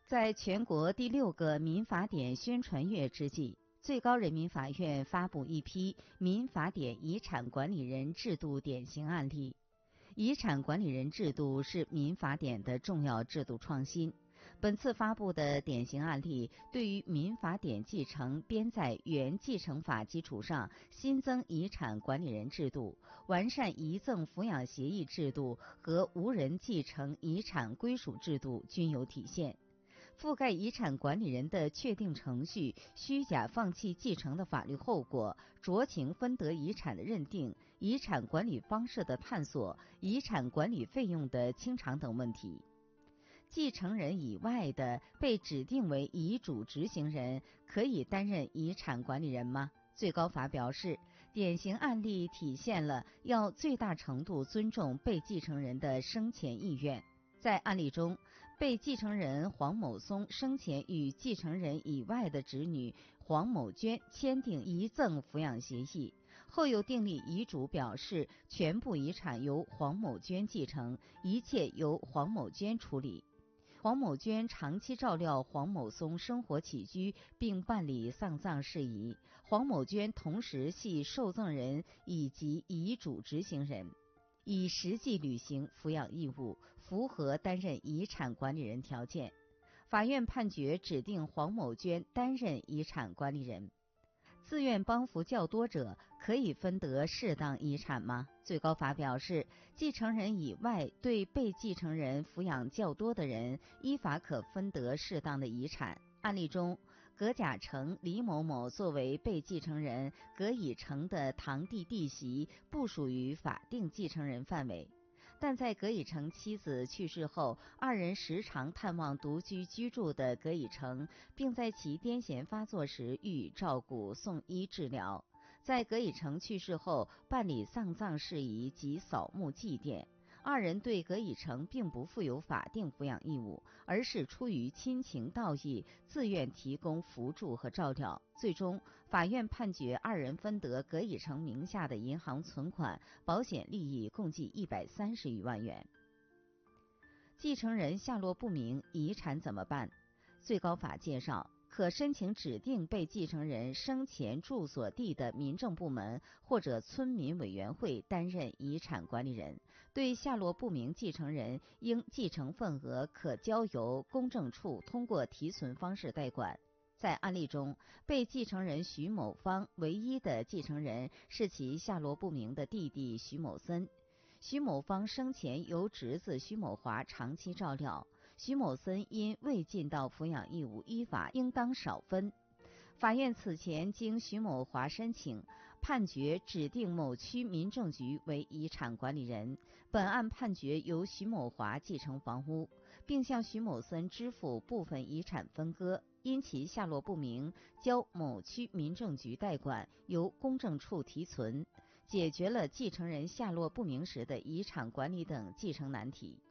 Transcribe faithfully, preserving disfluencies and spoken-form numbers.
在全国第六个民法典宣传月之际，最高人民法院发布一批民法典遗产管理人制度典型案例。遗产管理人制度是民法典的重要制度创新。本次发布的典型案例，对于民法典继承编在原继承法基础上新增遗产管理人制度、完善遗赠抚养协议制度和无人继承遗产归属制度均有体现。覆盖遗产管理人的确定程序、虚假放弃继承的法律后果、酌情分得遗产的认定、遗产管理方式的探索、遗产管理费用的清偿等问题。继承人以外的被指定为遗嘱执行人可以担任遗产管理人吗？最高法表示，典型案例体现了要最大程度尊重被继承人的生前意愿。在案例中，被继承人黄某松生前与继承人以外的侄女黄某娟签订遗赠抚养协议，后又订立遗嘱，表示全部遗产由黄某娟继承，一切由黄某娟处理。黄某娟长期照料黄某松生活起居，并办理丧葬事宜。黄某娟同时系受赠人以及遗嘱执行人，已实际履行抚养义务，符合担任遗产管理人条件。法院判决指定黄某娟担任遗产管理人。自愿帮扶较多者可以分得适当遗产吗？最高法表示，继承人以外对被继承人抚养较多的人，依法可分得适当的遗产。案例中，葛甲成、李某某作为被继承人，葛乙成的堂弟弟媳不属于法定继承人范围。但在葛乙成妻子去世后，二人时常探望独居居住的葛乙成，并在其癫痫发作时予以照顾、送医治疗。在葛乙成去世后，办理丧葬事宜及扫墓祭奠。二人对葛乙成并不负有法定抚养义务，而是出于亲情道义，自愿提供扶助和照料。最终，法院判决二人分得葛乙成名下的银行存款、保险利益共计一百三十余万元。继承人下落不明，遗产怎么办？最高法介绍，可申请指定被继承人生前住所地的民政部门或者村民委员会担任遗产管理人。对下落不明继承人，应继承份额可交由公证处通过提存方式代管。在案例中，被继承人徐某芳唯一的继承人是其下落不明的弟弟徐某森。徐某芳生前由侄子徐某华长期照料，徐某森因未尽到抚养义务，依法应当少分。法院此前经徐某华申请，判决指定某区民政局为遗产管理人。本案判决由徐某华继承房屋，并向徐某森支付部分遗产分割，因其下落不明，交某区民政局代管，由公证处提存，解决了继承人下落不明时的遗产管理等继承难题。